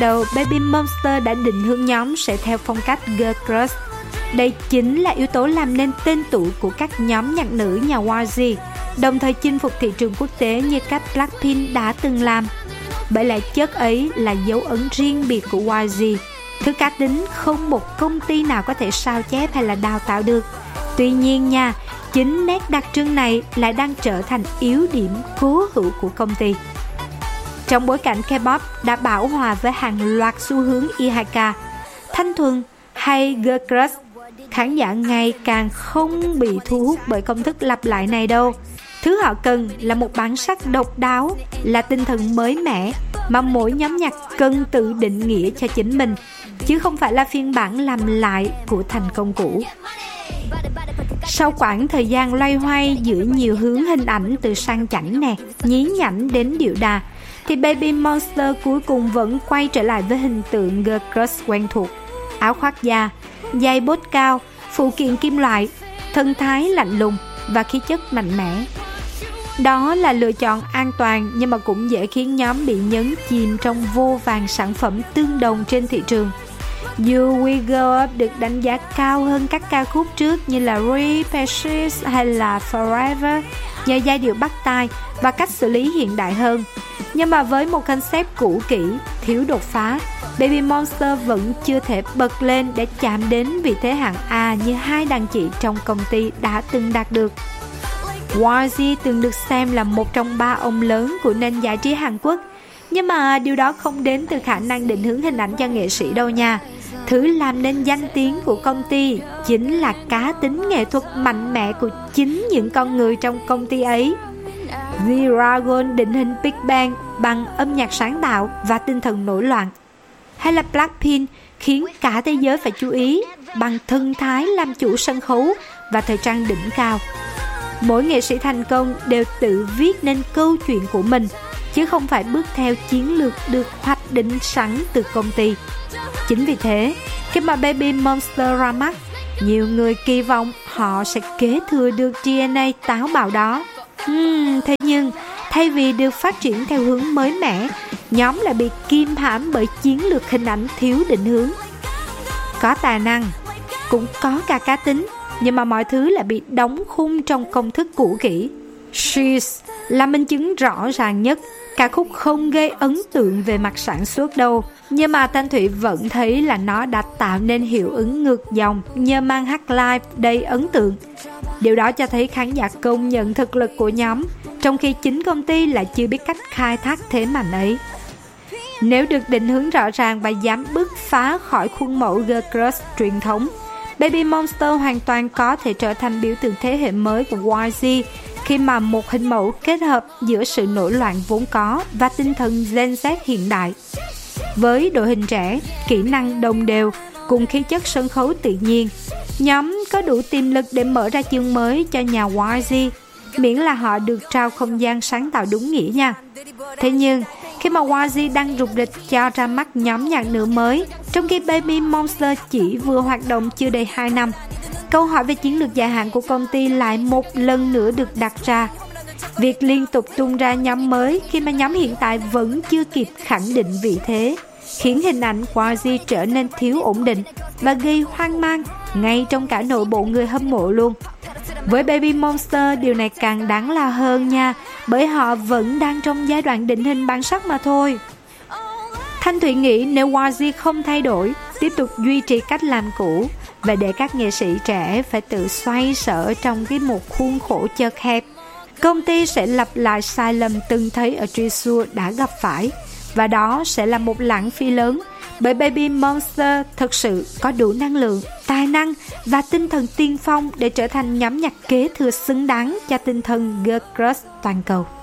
đầu, Baby Monster đã định hướng nhóm sẽ theo phong cách girl crush. Đây chính là yếu tố làm nên tên tuổi của các nhóm nhạc nữ nhà YG, đồng thời chinh phục thị trường quốc tế như các Blackpink đã từng làm. Bởi lẽ chất ấy là dấu ấn riêng biệt của YG, thứ cá tính không một công ty nào có thể sao chép hay là đào tạo được. Tuy nhiên nha, chính nét đặc trưng này lại đang trở thành yếu điểm cố hữu của công ty. Trong bối cảnh K-pop đã bão hòa với hàng loạt xu hướng I2K, thanh thuần hay girl crush, khán giả ngày càng không bị thu hút bởi công thức lặp lại này đâu. Thứ họ cần là một bản sắc độc đáo, là tinh thần mới mẻ mà mỗi nhóm nhạc cần tự định nghĩa cho chính mình, chứ không phải là phiên bản làm lại của thành công cũ. Sau quãng thời gian loay hoay giữa nhiều hướng hình ảnh từ sang chảnh nè, nhí nhảnh đến điệu đà, thì Baby Monster cuối cùng vẫn quay trở lại với hình tượng girl crush quen thuộc. Áo khoác da, giày bốt cao, phụ kiện kim loại, thân thái lạnh lùng và khí chất mạnh mẽ. Đó là lựa chọn an toàn, nhưng mà cũng dễ khiến nhóm bị nhấn chìm trong vô vàn sản phẩm tương đồng trên thị trường. You We Go Up được đánh giá cao hơn các ca khúc trước như là Repasses hay là Forever nhờ giai điệu bắt tai và cách xử lý hiện đại hơn. Nhưng mà với một concept cũ kỹ, thiếu đột phá, Baby Monster vẫn chưa thể bật lên để chạm đến vị thế hạng A như hai đàn chị trong công ty đã từng đạt được. YG từng được xem là một trong ba ông lớn của nền giải trí Hàn Quốc, nhưng mà điều đó không đến từ khả năng định hướng hình ảnh cho nghệ sĩ đâu nha. Thứ làm nên danh tiếng của công ty chính là cá tính nghệ thuật mạnh mẽ của chính những con người trong công ty ấy. G-Dragon định hình Big Bang bằng âm nhạc sáng tạo và tinh thần nổi loạn, hay là Blackpink khiến cả thế giới phải chú ý bằng thân thái làm chủ sân khấu và thời trang đỉnh cao. Mỗi nghệ sĩ thành công đều tự viết nên câu chuyện của mình, chứ không phải bước theo chiến lược được hoạch định sẵn từ công ty. Chính vì thế, khi mà Baby Monster ra mắt, nhiều người kỳ vọng họ sẽ kế thừa được DNA táo bạo đó. Thế nhưng, thay vì được phát triển theo hướng mới mẻ, nhóm lại bị kim hãm bởi chiến lược hình ảnh thiếu định hướng. Có tài năng, cũng có cả cá tính, nhưng mà mọi thứ lại bị đóng khung trong công thức cũ kỹ. She's là minh chứng rõ ràng nhất. Ca khúc không gây ấn tượng về mặt sản xuất đâu, nhưng mà Thanh Thủy vẫn thấy là nó đã tạo nên hiệu ứng ngược dòng nhờ mang hát live đầy ấn tượng. Điều đó cho thấy khán giả công nhận thực lực của nhóm, trong khi chính công ty lại chưa biết cách khai thác thế mạnh ấy. Nếu được định hướng rõ ràng và dám bứt phá khỏi khuôn mẫu girl crush truyền thống, Baby Monster hoàn toàn có thể trở thành biểu tượng thế hệ mới của YG, khi mà một hình mẫu kết hợp giữa sự nổi loạn vốn có và tinh thần Gen Z hiện đại. Với đội hình trẻ, kỹ năng đồng đều cùng khí chất sân khấu tự nhiên, nhóm có đủ tiềm lực để mở ra chương mới cho nhà YG, miễn là họ được trao không gian sáng tạo đúng nghĩa nha. Thế nhưng, khi mà YG đang rục rịch cho ra mắt nhóm nhạc nữ mới, trong khi Baby Monster chỉ vừa hoạt động chưa đầy 2 năm, câu hỏi về chiến lược dài hạn của công ty lại một lần nữa được đặt ra. Việc liên tục tung ra nhóm mới khi mà nhóm hiện tại vẫn chưa kịp khẳng định vị thế, khiến hình ảnh YG trở nên thiếu ổn định và gây hoang mang ngay trong cả nội bộ người hâm mộ luôn. Với Baby Monster, điều này càng đáng lo hơn nha, bởi họ vẫn đang trong giai đoạn định hình bản sắc mà thôi. Thanh Thủy nghĩ nếu YG không thay đổi, tiếp tục duy trì cách làm cũ và để các nghệ sĩ trẻ phải tự xoay sở trong một khuôn khổ chật hẹp, công ty sẽ lặp lại sai lầm từng thấy ở Jisoo đã gặp phải, và đó sẽ là một lãng phí lớn, bởi Baby Monster thực sự có đủ năng lượng, tài năng và tinh thần tiên phong để trở thành nhóm nhạc kế thừa xứng đáng cho tinh thần girl crush toàn cầu.